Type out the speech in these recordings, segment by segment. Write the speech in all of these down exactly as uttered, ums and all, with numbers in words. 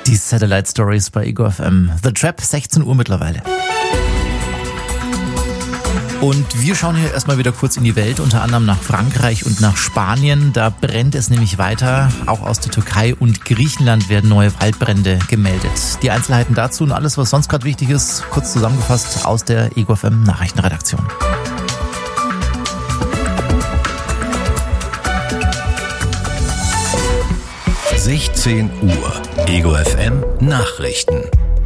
Die Satellite Stories bei Ego F M. The Trap, sechzehn Uhr mittlerweile. Und wir schauen hier erstmal wieder kurz in die Welt, unter anderem nach Frankreich und nach Spanien. Da brennt es nämlich weiter. Auch aus der Türkei und Griechenland werden neue Waldbrände gemeldet. Die Einzelheiten dazu und alles, was sonst gerade wichtig ist, kurz zusammengefasst aus der Ego F M Nachrichtenredaktion. sechzehn Uhr. Ego F M Nachrichten.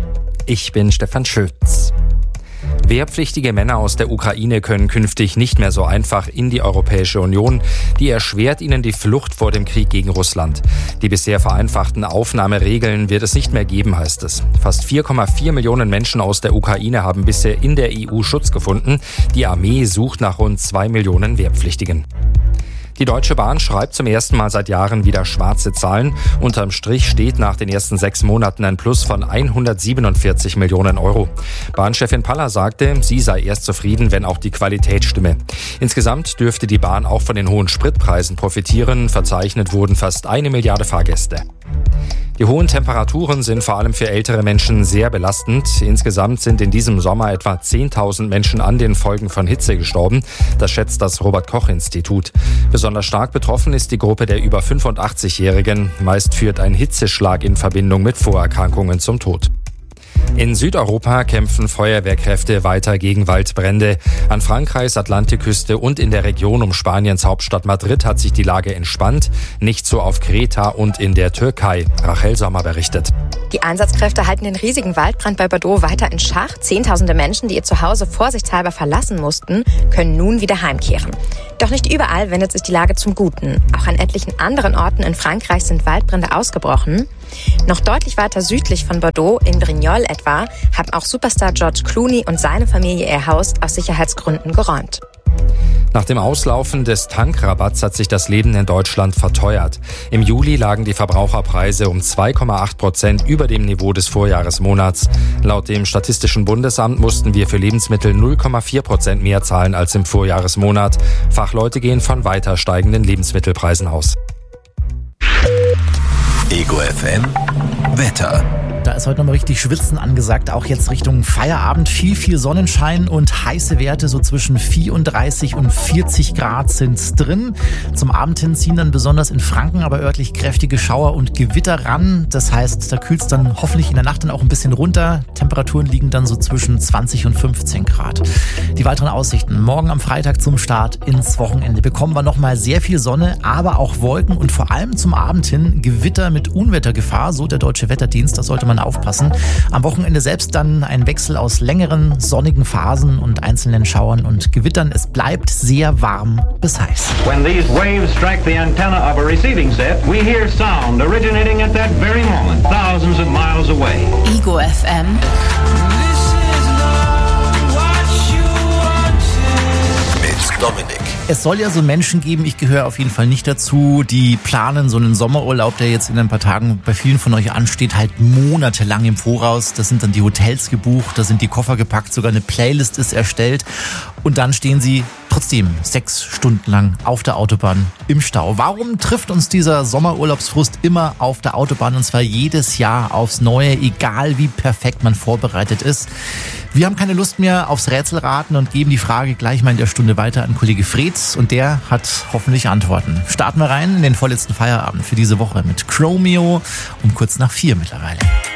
Ich bin Stefan Schütz. Wehrpflichtige Männer aus der Ukraine können künftig nicht mehr so einfach in die Europäische Union. Die erschwert ihnen die Flucht vor dem Krieg gegen Russland. Die bisher vereinfachten Aufnahmeregeln wird es nicht mehr geben, heißt es. Fast vier Komma vier Millionen Menschen aus der Ukraine haben bisher in der E U Schutz gefunden. Die Armee sucht nach rund zwei Millionen Wehrpflichtigen. Die Deutsche Bahn schreibt zum ersten Mal seit Jahren wieder schwarze Zahlen. Unterm Strich steht nach den ersten sechs Monaten ein Plus von hundertsiebenundvierzig Millionen Euro. Bahnchefin Paller sagte, sie sei erst zufrieden, wenn auch die Qualität stimme. Insgesamt dürfte die Bahn auch von den hohen Spritpreisen profitieren. Verzeichnet wurden fast eine Milliarde Fahrgäste. Die hohen Temperaturen sind vor allem für ältere Menschen sehr belastend. Insgesamt sind in diesem Sommer etwa zehntausend Menschen an den Folgen von Hitze gestorben. Das schätzt das Robert-Koch-Institut. Besonders stark betroffen ist die Gruppe der über fünfundachtzigjährigen. Meist führt ein Hitzeschlag in Verbindung mit Vorerkrankungen zum Tod. In Südeuropa kämpfen Feuerwehrkräfte weiter gegen Waldbrände. An Frankreichs Atlantikküste und in der Region um Spaniens Hauptstadt Madrid hat sich die Lage entspannt. Nicht so auf Kreta und in der Türkei. Rachel Sommer berichtet. Die Einsatzkräfte halten den riesigen Waldbrand bei Bordeaux weiter in Schach. Zehntausende Menschen, die ihr Zuhause vorsichtshalber verlassen mussten, können nun wieder heimkehren. Doch nicht überall wendet sich die Lage zum Guten. Auch an etlichen anderen Orten in Frankreich sind Waldbrände ausgebrochen. Noch deutlich weiter südlich von Bordeaux, in Brignoles etwa, haben auch Superstar George Clooney und seine Familie ihr Haus aus Sicherheitsgründen geräumt. Nach dem Auslaufen des Tankrabatts hat sich das Leben in Deutschland verteuert. Im Juli lagen die Verbraucherpreise um zwei Komma acht Prozent über dem Niveau des Vorjahresmonats. Laut dem Statistischen Bundesamt mussten wir für Lebensmittel null Komma vier Prozent mehr zahlen als im Vorjahresmonat. Fachleute gehen von weiter steigenden Lebensmittelpreisen aus. Ego F M Wetter. Da ist heute nochmal richtig Schwitzen angesagt, auch jetzt Richtung Feierabend. Viel, viel Sonnenschein und heiße Werte, so zwischen vierunddreißig und vierzig Grad sind's drin. Zum Abend hin ziehen dann besonders in Franken aber örtlich kräftige Schauer und Gewitter ran. Das heißt, da kühlt's dann hoffentlich in der Nacht dann auch ein bisschen runter. Temperaturen liegen dann so zwischen zwanzig und fünfzehn Grad. Die weiteren Aussichten. Morgen am Freitag zum Start ins Wochenende bekommen wir nochmal sehr viel Sonne, aber auch Wolken und vor allem zum Abend hin Gewitter mit Unwettergefahr, so der Deutsche Wetterdienst. Das sollte man aufpassen. Am Wochenende selbst dann ein Wechsel aus längeren sonnigen Phasen und einzelnen Schauern und Gewittern. Es bleibt sehr warm bis heiß. When these waves strike the antenna of a receiving set, we hear sound originating at that very moment, thousands of miles away. Ego F M. Mit Dominik. Es soll ja so Menschen geben, ich gehöre auf jeden Fall nicht dazu, die planen so einen Sommerurlaub, der jetzt in ein paar Tagen bei vielen von euch ansteht, halt monatelang im Voraus. Da sind dann die Hotels gebucht, da sind die Koffer gepackt, sogar eine Playlist ist erstellt und dann stehen sie trotzdem sechs Stunden lang auf der Autobahn im Stau. Warum trifft uns dieser Sommerurlaubsfrust immer auf der Autobahn und zwar jedes Jahr aufs Neue, egal wie perfekt man vorbereitet ist? Wir haben keine Lust mehr aufs Rätselraten und geben die Frage gleich mal in der Stunde weiter an Kollege Freds und der hat hoffentlich Antworten. Starten wir rein in den vorletzten Feierabend für diese Woche mit Chromeo um kurz nach vier mittlerweile.